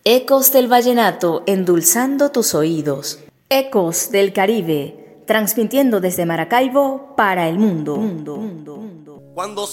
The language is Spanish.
Ecos del vallenato endulzando tus oídos. Ecos del Caribe, transmitiendo desde Maracaibo para el mundo. Cuando